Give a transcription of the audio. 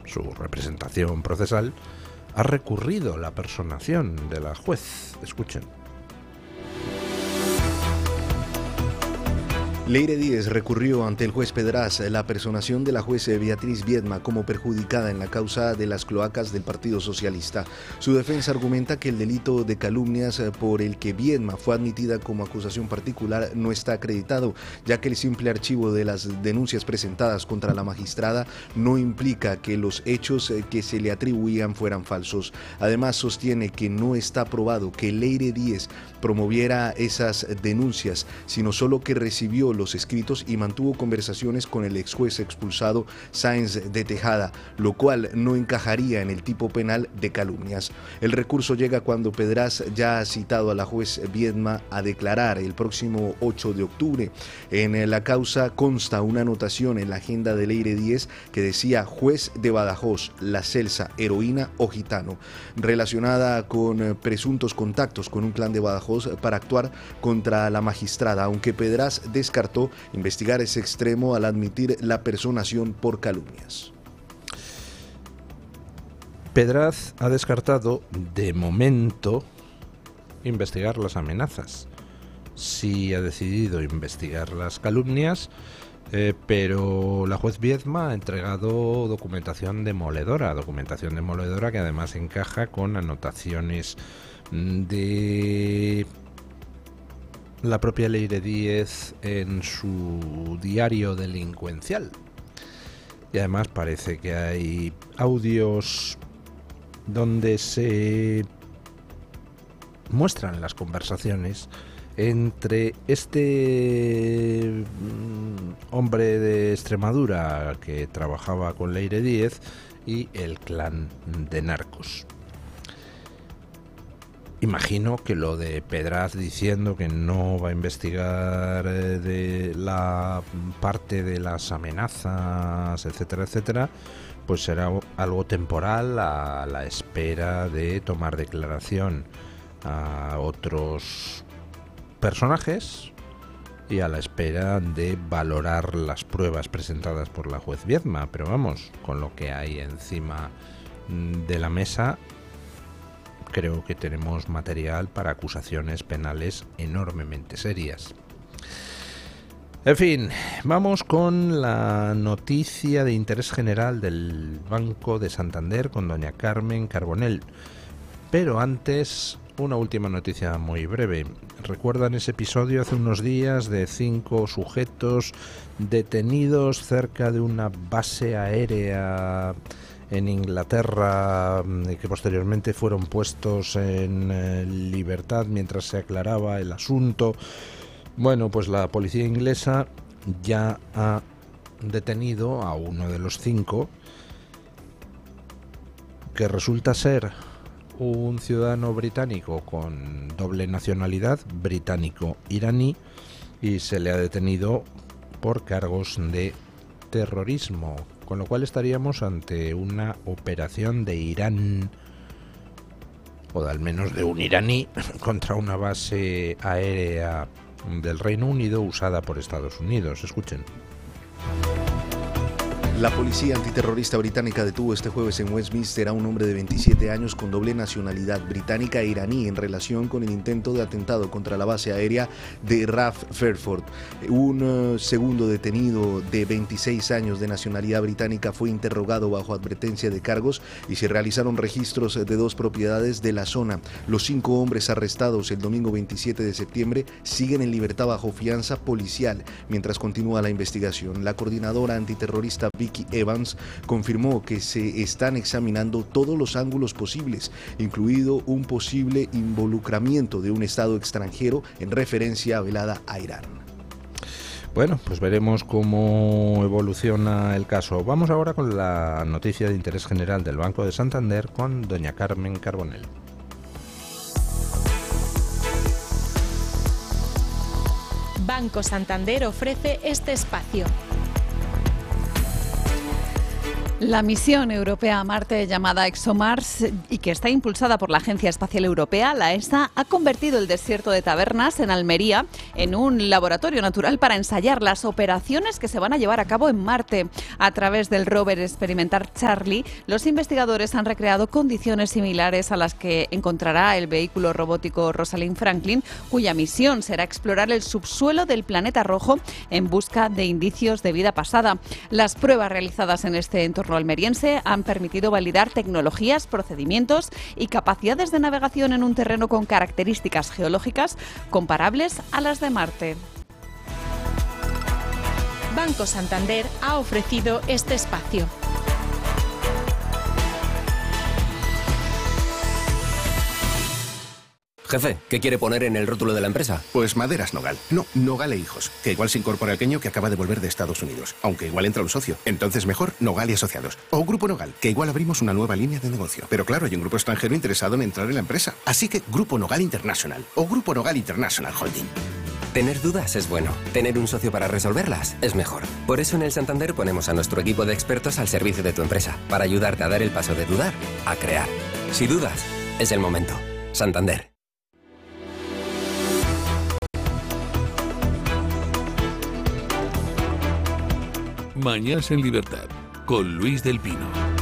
su representación procesal, ha recurrido la personación de la juez. Escuchen. Leire Díez recurrió ante el juez Pedraz la personación de la juez Beatriz Viedma como perjudicada en la causa de las cloacas del Partido Socialista. Su defensa argumenta que el delito de calumnias por el que Viedma fue admitida como acusación particular no está acreditado, ya que el simple archivo de las denuncias presentadas contra la magistrada no implica que los hechos que se le atribuían fueran falsos. Además, sostiene que no está probado que Leire Díez promoviera esas denuncias, sino solo que recibió los escritos y mantuvo conversaciones con el ex juez expulsado Sáenz de Tejada, lo cual no encajaría en el tipo penal de calumnias. El recurso llega cuando Pedraz ya ha citado a la juez Viedma a declarar el próximo 8 de octubre. En la causa consta una anotación en la agenda de Leire Díez que decía juez de Badajoz, La Celsa, heroína o gitano, relacionada con presuntos contactos con un clan de Badajoz para actuar contra la magistrada, aunque Pedraz descartó investigar ese extremo al admitir la personación por calumnias. Pedraz ha descartado, de momento, investigar las amenazas. Sí ha decidido investigar las calumnias, pero la juez Viedma ha entregado documentación demoledora que además encaja con anotaciones de la propia Leire Díez en su diario delincuencial. Y además parece que hay audios donde se muestran las conversaciones entre este hombre de Extremadura que trabajaba con Leire Díez y el clan de narcos. Imagino que lo de Pedraz diciendo que no va a investigar de la parte de las amenazas, etcétera, etcétera, pues será algo temporal a la espera de tomar declaración a otros personajes y a la espera de valorar las pruebas presentadas por la juez Viedma. Pero vamos, con lo que hay encima de la mesa, creo que tenemos material para acusaciones penales enormemente serias. En fin, vamos con la noticia de interés general del Banco de Santander con doña Carmen Carbonell. Pero antes, una última noticia muy breve. ¿Recuerdan ese episodio hace unos días de 5 sujetos detenidos cerca de una base aérea en Inglaterra, que posteriormente fueron puestos en libertad mientras se aclaraba el asunto? Bueno, pues la policía inglesa ya ha detenido a uno de los 5, que resulta ser un ciudadano británico con doble nacionalidad, británico-iraní, y se le ha detenido por cargos de terrorismo, con lo cual estaríamos ante una operación de Irán, o de al menos de un iraní, contra una base aérea del Reino Unido usada por Estados Unidos. Escuchen. La policía antiterrorista británica detuvo este jueves en Westminster a un hombre de 27 años con doble nacionalidad británica e iraní en relación con el intento de atentado contra la base aérea de RAF Fairford. Un segundo detenido de 26 años de nacionalidad británica fue interrogado bajo advertencia de cargos y se realizaron registros de 2 propiedades de la zona. Los 5 hombres arrestados el domingo 27 de septiembre siguen en libertad bajo fianza policial mientras continúa la investigación. La coordinadora antiterrorista Vicky Evans confirmó que se están examinando todos los ángulos posibles, incluido un posible involucramiento de un Estado extranjero en referencia velada a Irán. Bueno, pues veremos cómo evoluciona el caso. Vamos ahora con la noticia de interés general del Banco de Santander con doña Carmen Carbonell. Banco Santander ofrece este espacio. La misión europea a Marte, llamada ExoMars y que está impulsada por la Agencia Espacial Europea, la ESA, ha convertido el desierto de Tabernas, en Almería, en un laboratorio natural para ensayar las operaciones que se van a llevar a cabo en Marte. A través del rover experimental Charlie, los investigadores han recreado condiciones similares a las que encontrará el vehículo robótico Rosalind Franklin, cuya misión será explorar el subsuelo del planeta rojo en busca de indicios de vida pasada. Las pruebas realizadas en este entorno almeriense han permitido validar tecnologías, procedimientos y capacidades de navegación en un terreno con características geológicas comparables a las de Marte. Banco Santander ha ofrecido este espacio. Jefe, ¿qué quiere poner en el rótulo de la empresa? Pues Maderas Nogal. No, Nogal e Hijos, que igual se incorpora al Queño que acaba de volver de Estados Unidos, aunque igual entra un socio. Entonces mejor Nogal y Asociados. O Grupo Nogal, que igual abrimos una nueva línea de negocio. Pero claro, hay un grupo extranjero interesado en entrar en la empresa. Así que Grupo Nogal International o Grupo Nogal International Holding. Tener dudas es bueno. Tener un socio para resolverlas es mejor. Por eso en el Santander ponemos a nuestro equipo de expertos al servicio de tu empresa, para ayudarte a dar el paso de dudar a crear. Si dudas, es el momento. Santander. Mañanas en Libertad, con Luis del Pino.